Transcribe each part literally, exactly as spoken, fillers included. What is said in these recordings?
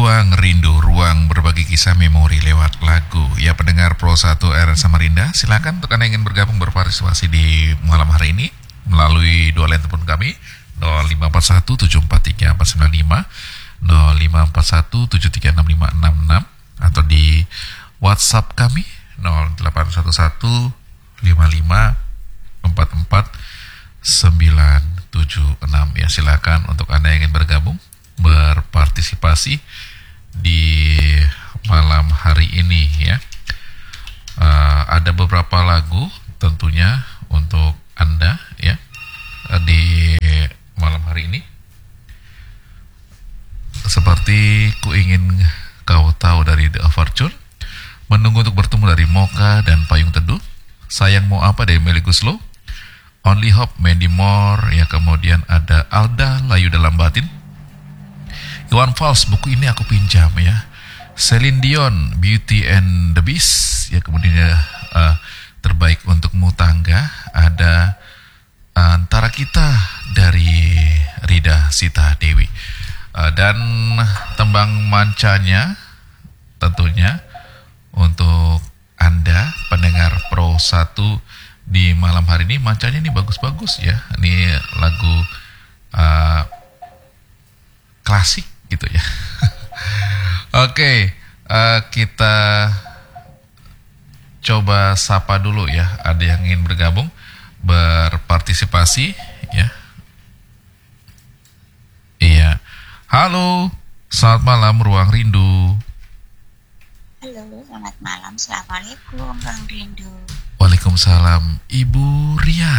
Ruang Rindu, ruang berbagi kisah memori lewat lagu. Ya, pendengar Pro satu R Samarinda, silakan untuk Anda yang ingin bergabung berpartisipasi di malam hari ini melalui dua line telepon kami nol lima empat satu tujuh empat tiga empat sembilan lima, nol lima empat satu tujuh tiga enam lima enam enam, atau di WhatsApp kami nol delapan satu satu lima lima empat empat sembilan tujuh enam. Ya, silakan untuk Anda yang ingin bergabung berpartisipasi di malam hari ini ya. Uh, ada beberapa lagu tentunya untuk Anda ya di malam hari ini. Seperti Ku Ingin Kau Tahu dari The Fortune, Menunggu Untuk Bertemu dari Mocha dan Payung Teduh, Sayang Mau Apa dari Melly Goeslaw, Only Hope Mandy Moore, ya, kemudian ada Alda Layu Dalam Batin, Iwan Fals Buku Ini Aku Pinjam ya, Celine Dion Beauty and the Beast, ya, kemudian uh, Terbaik Untukmu Tangga, ada Antara Kita dari Rida Sita Dewi, uh, dan tembang mancanya tentunya untuk Anda pendengar Pro satu di malam hari ini. Mancanya ini bagus-bagus ya, ini lagu uh, klasik gitu ya. Oke, okay, uh, kita coba sapa dulu ya, ada yang ingin bergabung berpartisipasi ya. Iya, halo, selamat malam Ruang Rindu. Halo, selamat malam, assalamualaikum Ruang Rindu. Waalaikumsalam, Ibu Ria.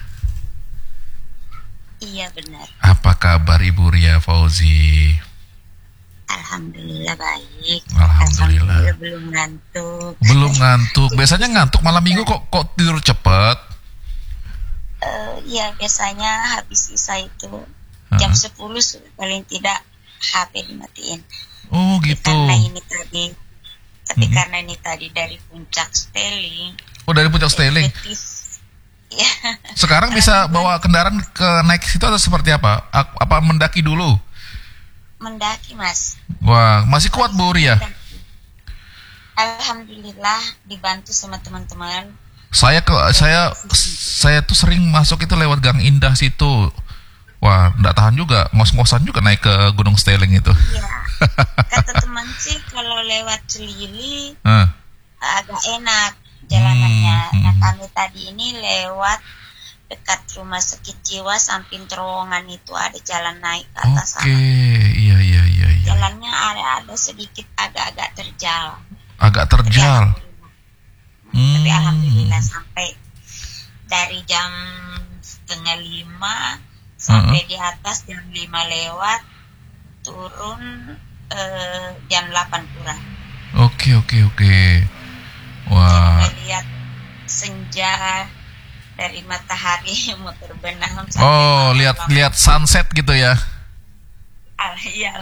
Iya benar. Apa kabar Ibu Ria Fauzi? Alhamdulillah baik. Alhamdulillah. Alhamdulillah belum ngantuk. Belum ngantuk. Biasanya ngantuk malam minggu kok kok tidur cepat? Uh, ya biasanya habis isya itu jam uh-huh. sepuluh paling tidak H P dimatiin. Oh gitu. Karena ini tadi, tapi hmm. karena ini tadi dari puncak Steling. Oh, dari puncak Steling. Ya. Sekarang bisa bawa kendaraan ke naik situ atau seperti apa? Apa mendaki dulu? Mendaki, Mas. Wah, masih kuat Bu Ria? Alhamdulillah dibantu sama teman-teman. Saya ke saya saya tuh sering masuk itu lewat Gang Indah situ. Wah, enggak tahan juga, ngos-ngosan juga naik ke Gunung Steling itu. Iya. Kata teman sih kalau lewat Celili uh. agak enak jalanannya. Hmm, nah hmm. kami tadi ini lewat dekat Rumah Sakit Jiwa, samping terowongan itu ada jalan naik ke atas. Oke, iya iya iya. iya. Jalannya ada ada sedikit agak-agak terjal. Agak terjal. Tapi, hmm. tapi alhamdulillah sampai dari jam setengah lima sampai uh-uh. di atas jam lima lewat, turun eh, jam delapan kurang. Oke oke oke. Wah. Jadi lihat senja dari matahari mau terbenam. Oh, lihat lihat sunset gitu ya? Ah, iya.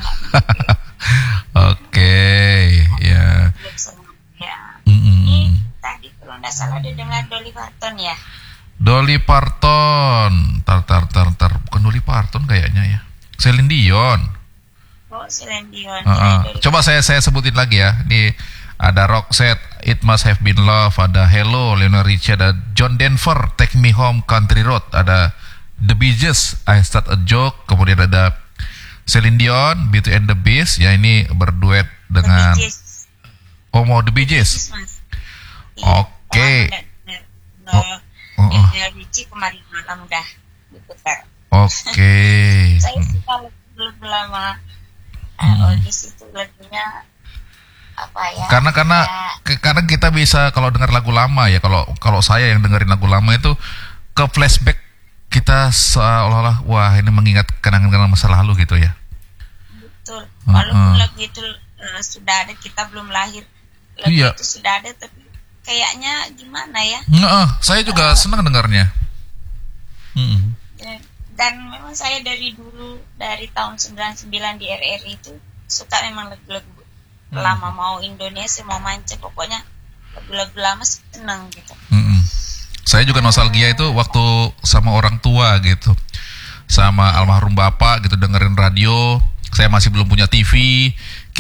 Oke, ya. Ya. Mm-hmm. Ini tadi kalau nggak salah dia dengar Dolly Parton ya? Dolly Parton, tar tar tar tar, bukan Dolly Parton kayaknya ya. Celine Dion. Oh, Celine Dion. Uh-uh. Coba saya saya sebutin lagi ya. Di ada Roxette, It Must Have Been Love, ada Hello, Lionel Richie, ada John Denver, Take Me Home, Country Road, ada The Bee Gees, I Start a Joke, kemudian ada Celine Dion, Beauty and the Beast, ya ini berduet dengan Oh mau The Bee Gees. Oke. Lionel Richie kemarin malam udah diputar. Oke. Saya suka lagu lama uh, oldies itu lagunya apa ya? Karena karena ya. Karena kita bisa kalau dengar lagu lama ya, kalau kalau saya yang dengerin lagu lama itu ke flashback kita seolah-olah wah ini mengingat kenangan-kenangan masa lalu gitu ya. Betul. Walaupun uh-uh. lagu itu uh, sudah ada, kita belum lahir. Lagu iya. itu sudah ada tapi kayaknya gimana ya? Uh, saya juga uh, senang dengarnya. Hmm. Dan memang saya dari dulu dari tahun sembilan puluh sembilan di R R I itu suka memang lagu-lagu Hmm. lama, mau Indonesia mau manca, pokoknya lagu-lagu lama senang gitu. Hmm. Saya juga nostalgia itu waktu sama orang tua gitu, sama almarhum bapak gitu, dengerin radio. Saya masih belum punya T V,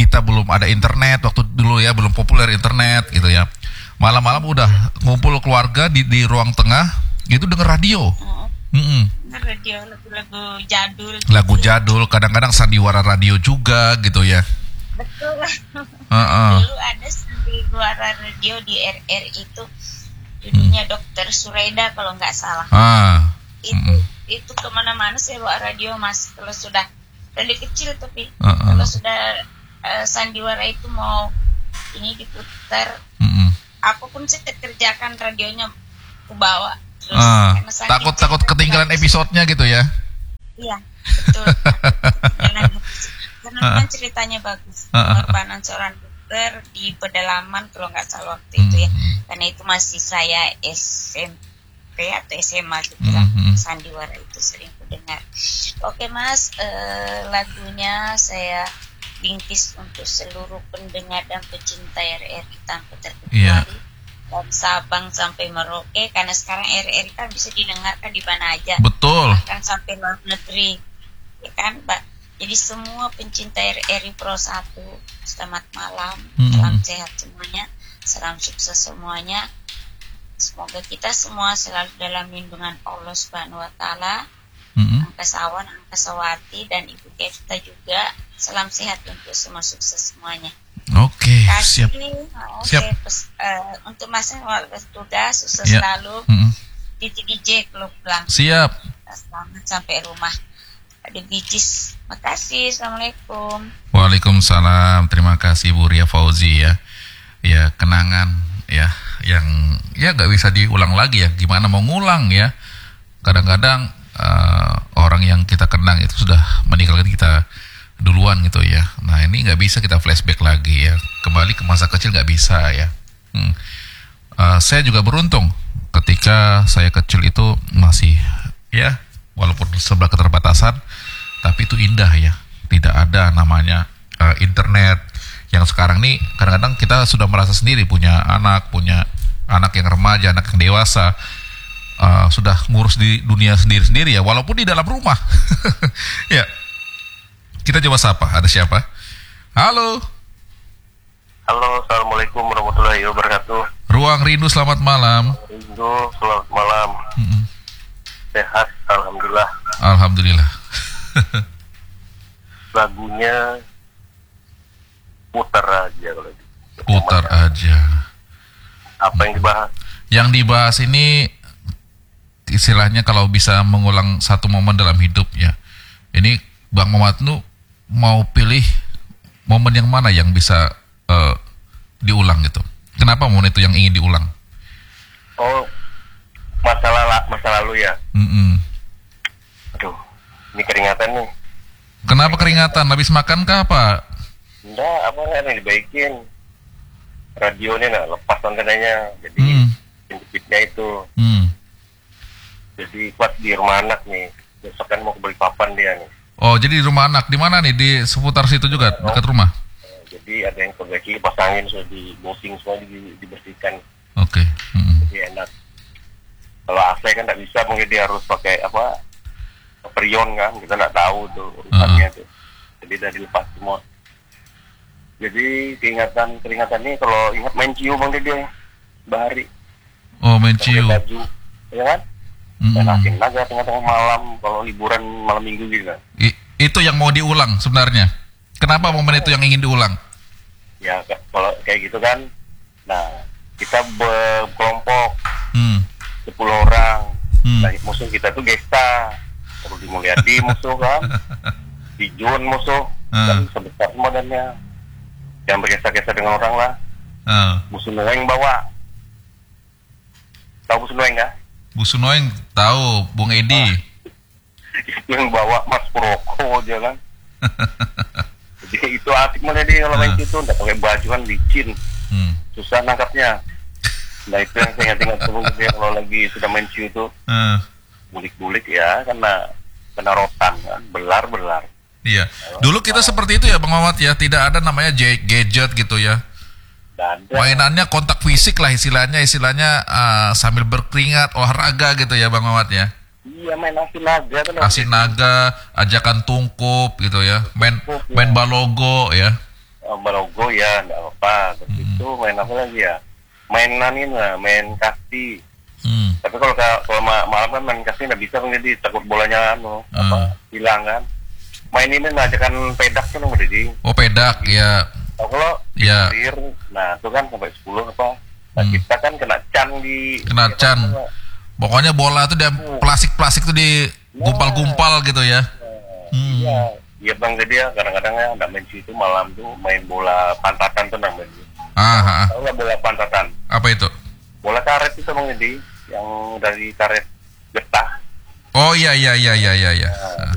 kita belum ada internet waktu dulu ya, belum populer internet gitu ya. Malam-malam udah ngumpul keluarga di di ruang tengah, itu denger radio. Oh, Mm-mm. radio lagu-lagu jadul. Lagu jadul, kadang-kadang sandiwara radio juga gitu ya. Betul. Uh-uh. Dulu ada sandiwara radio di R R itu, judulnya hmm. Dokter Suraida kalau nggak salah. Ah. Itu Mm-mm. itu kemana-mana saya bawa radio mas. Kalau sudah dari kecil tapi Uh-uh. kalau sudah uh, sandiwara itu mau ini diputar. Mm-mm. Apapun saya kerjakan radionya aku bawa terus Ah, karena saking takut takut cinta ketinggalan bagus. episodenya gitu ya. Iya betul. Karena karena kan ceritanya bagus, Ah, ah, ah. pengorbanan seorang dokter di pedalaman kalau nggak salah waktu itu ya, karena itu masih saya S M P atau S M A gitu lah. Mhm. Sandiwara itu sering ku dengar. Oke mas, eh, lagunya saya bingkis untuk seluruh pendengar dan pecinta R R I tanpa terkecuali. Iya. Dari Sabang sampai Merauke, karena sekarang R R I kan bisa didengarkan di mana aja, Betul. bahkan sampai luar negeri, ya kan Pak. Jadi semua pencinta R R I Pro satu, selamat malam, Mm-mm. salam sehat semuanya, salam sukses semuanya. Semoga kita semua selalu dalam lindungan Allah Subhanahu Wa Taala. Mm-mm. Angkasawan, Angkasawati, dan Ibu Kevita juga. Salam sehat untuk semua, sukses semuanya. Oke, Kasih siap. oh, Siap. saya pes- eh, untuk Mas Wal tugas sukses Ya. selalu Mm-mm. di T D J Klub Blang. Siap. Selamat sampai rumah. Ada bijis. Makasih. Assalamualaikum. Waalaikumsalam. Terima kasih Bu Ria Fauzi ya. Ya, kenangan ya yang ya nggak bisa diulang lagi ya. Gimana mau ngulang ya? Kadang-kadang eh, orang yang kita kenang itu sudah meninggalkan kita duluan gitu ya. Nah ini nggak bisa kita flashback lagi ya. Kembali ke masa kecil nggak bisa ya. Hmm. Eh, saya juga beruntung ketika saya kecil itu masih ya walaupun sebelah keterbatasan, tapi itu indah ya. Tidak ada namanya eh, internet yang sekarang nih. Kadang-kadang kita sudah merasa sendiri punya anak, punya anak yang remaja, anak yang dewasa. Uh, sudah ngurus di dunia sendiri-sendiri ya, walaupun di dalam rumah. Ya, kita coba sapa. Ada siapa? Halo. Halo, assalamualaikum warahmatullahi wabarakatuh. Ruang Rindu, selamat malam. Rindu, selamat malam. Mm-mm. Sehat, alhamdulillah. Alhamdulillah. Lagunya putar aja kalau gitu. Putar aja. Apa yang dibahas? Yang dibahas ini istilahnya kalau bisa mengulang satu momen dalam hidup ya. Ini Bang Muhammad Nu mau pilih momen yang mana yang bisa uh, diulang gitu. Kenapa momen itu yang ingin diulang? Oh, masalah masa lalu ya. Mm-mm. Aduh, ini keringatan nih. Kenapa keringatan? Habis makan kah apa? Enggak, apa nggak nih dibaikin. Radionya nggak lepas antenanya, jadi Hmm. jepitnya itu. Hmm. Jadi pas di rumah anak nih, besok kan mau ke Balikpapan dia nih. Oh, jadi di rumah anak. Di mana nih? Di seputar situ juga, dekat rumah? Eh, Jadi ada yang perbaiki, pasangin, sudah dibosing semua, di- dibersihkan. Oke. Mm-mm. Jadi enak. Kalau A C kan nggak bisa, mungkin dia harus pakai apa, prion kan, kita nggak tahu tuh urusannya tuh. Jadi udah dilepas semua. Jadi keingatan keringatan nih kalau ingat main ciu bang dia, Bahari. Oh, main Pakai ciu. baju, ya kan? Mm-mm. Dan asin naga tengah-tengah malam kalau liburan malam minggu gitu kan. I- itu yang mau diulang sebenarnya. Kenapa momen itu yang ingin diulang? Ya ka- kalau kayak gitu kan, nah kita berkelompok Hmm. sepuluh orang. Hmm. Nah, musuh kita tuh Gesta, perlu Mulyadi musuh kan, di Jun musuh, dan sebesar badannya. Jangan bergesta-gesta dengan orang lah. Ah. Musuh Noeng bawa. Tahu musuh Noeng nggak? Bu Sunoeng tahu, Bung Edi. Itu yang bawa Mas Proko aja kan. Jadi itu asik malah dia kalau main Ah. situ, nggak pakai baju kan licin, Hmm. susah nangkapnya. Nah itu yang saya ingat temen saya kalau lagi sudah main ciu itu, Ah. bulik-bulik ya, kena kena rotan kan, belar-belar. Iya. Dulu kita seperti itu ya Bang Mamat ya, tidak ada namanya j- gadget gitu ya. Dan Mainannya kontak fisik lah istilahnya, istilahnya ah, sambil berkeringat, olahraga gitu ya Bang Mamat ya. iya main asin naga kan. Asin naga, ajakan tungkup gitu ya. Main main balogo ya. merogoh ya nggak apa. Terus Hmm. itu main apa lagi ya? Mainan ini lah, main kasti. Hmm. Tapi kalau ka- kalau ma- malam kan main kasti nggak bisa, jadi takut bolanya anu Ah. apa hilang kan. Main ini ngajakan pedak kan Bang Deddy. Oh, pedak ya. Nah, kalau Ya. clear, nah itu kan sampai sepuluh apa. Nah, Hmm. kita kan kena can di Kena can. Pokoknya bola tuh dia plastik-plastik tuh digumpal-gumpal gitu ya. Hmm. Iya, iya Bang Deddy ya, kadang-kadang ya nggak main situ malam tuh main bola pantatan tuh nang main. Ah, ah, ah. Tahu nggak bola pantatan? Apa itu? Bola karet itu Bang Deddy, yang dari karet getah. Oh iya iya iya iya iya. iya.